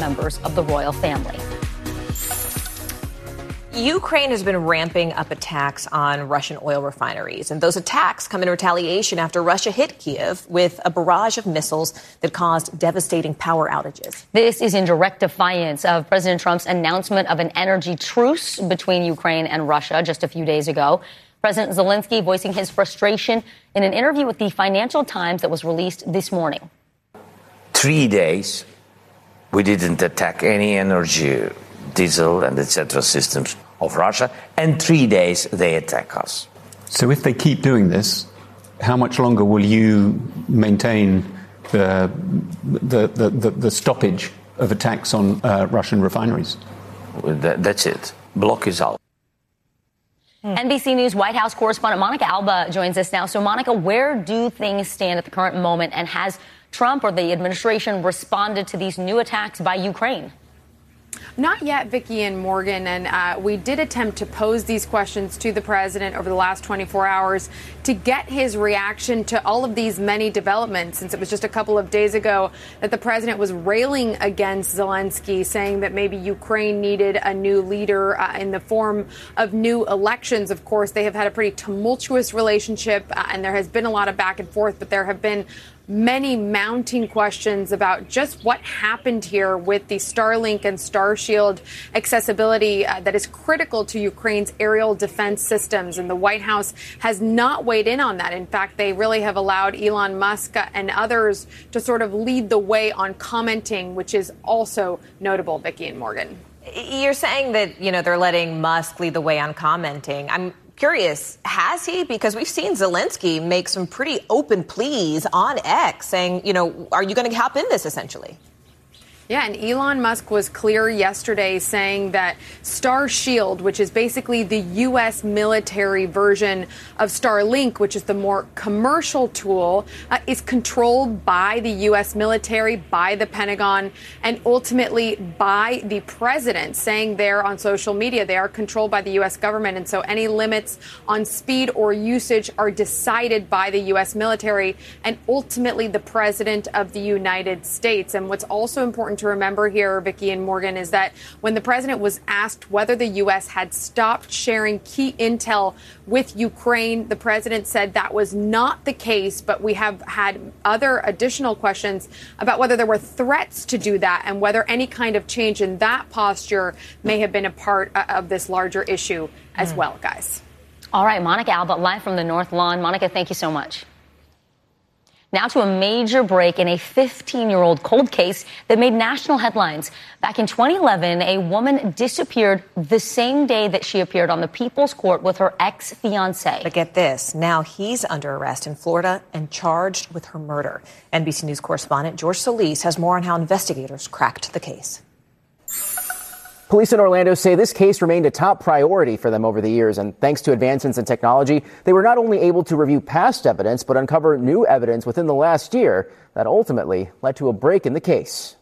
members of the royal family. Ukraine has been ramping up attacks on Russian oil refineries, and those attacks come in retaliation after Russia hit Kyiv with a barrage of missiles that caused devastating power outages. This is in direct defiance of President Trump's announcement of an energy truce between Ukraine and Russia just a few days ago. President Zelensky voicing his frustration in an interview with the Financial Times that was released this morning. 3 days, we didn't attack any energy, diesel and etc. systems of Russia, and 3 days they attack us. So if they keep doing this, how much longer will you maintain the stoppage of attacks on Russian refineries? That's it. Block is out. NBC News White House correspondent Monica Alba joins us now. So, Monica, where do things stand at the current moment, and has Trump or the administration responded to these new attacks by Ukraine? Not yet, Vicki and Morgan, and we did attempt to pose these questions to the president over the last 24 hours to get his reaction to all of these many developments, since it was just a couple of days ago that the president was railing against Zelensky, saying that maybe Ukraine needed a new leader in the form of new elections. Of course, they have had a pretty tumultuous relationship, and there has been a lot of back and forth, but there have been many mounting questions about just what happened here with the Starlink and Starshield accessibility that is critical to Ukraine's aerial defense systems. And the White House has not weighed in on that. In fact, they really have allowed Elon Musk and others to sort of lead the way on commenting, which is also notable, Vicki and Morgan. You're saying that, they're letting Musk lead the way on commenting. I'm curious, has he? Because we've seen Zelensky make some pretty open pleas on X saying, are you going to hop in this essentially? Yeah, and Elon Musk was clear yesterday saying that Starshield, which is basically the U.S. military version of Starlink, which is the more commercial tool, is controlled by the U.S. military, by the Pentagon, and ultimately by the president, saying there on social media they are controlled by the U.S. government. And so any limits on speed or usage are decided by the U.S. military and ultimately the president of the United States. And what's also important to remember here, Vicki and Morgan, is that when the president was asked whether the U.S. had stopped sharing key intel with Ukraine, the president said that was not the case, but we have had other additional questions about whether there were threats to do that and whether any kind of change in that posture may have been a part of this larger issue as well, guys. All right, Monica Alba, live from the North Lawn. Monica, thank you so much. Now to a major break in a 15-year-old cold case that made national headlines. Back in 2011, a woman disappeared the same day that she appeared on the People's Court with her ex-fiancé. But get this, now he's under arrest in Florida and charged with her murder. NBC News correspondent George Solis has more on how investigators cracked the case. Police in Orlando say this case remained a top priority for them over the years, and thanks to advancements in technology, they were not only able to review past evidence, but uncover new evidence within the last year that ultimately led to a break in the case.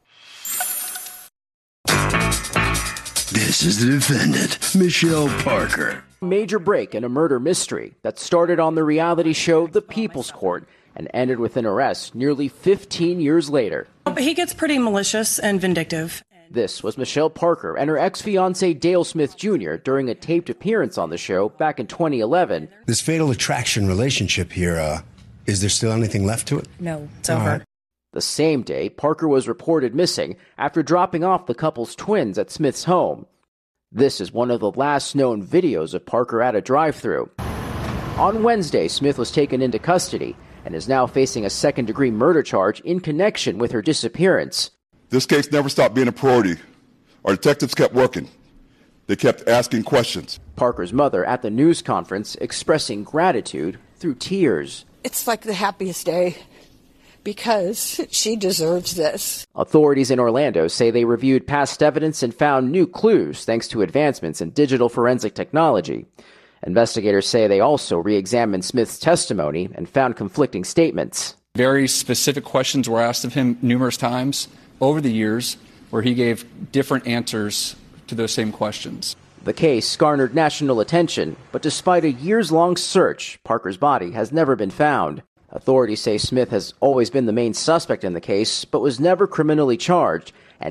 This is the defendant, Michelle Parker. Major break in a murder mystery that started on the reality show The People's Court and ended with an arrest nearly 15 years later. But he gets pretty malicious and vindictive. This was Michelle Parker and her ex-fiancé Dale Smith Jr. during a taped appearance on the show back in 2011. This fatal attraction relationship here, is there still anything left to it? No, it's over. The same day, Parker was reported missing after dropping off the couple's twins at Smith's home. This is one of the last known videos of Parker at a drive-thru. On Wednesday, Smith was taken into custody and is now facing a second-degree murder charge in connection with her disappearance. This case never stopped being a priority. Our detectives kept working. They kept asking questions. Parker's mother at the news conference expressing gratitude through tears. It's like the happiest day because she deserves this. Authorities in Orlando say they reviewed past evidence and found new clues thanks to advancements in digital forensic technology. Investigators say they also re-examined Smith's testimony and found conflicting statements. Very specific questions were asked of him numerous times over the years where he gave different answers to those same questions. The case garnered national attention, but despite a years-long search, Parker's body has never been found. Authorities say Smith has always been the main suspect in the case, but was never criminally charged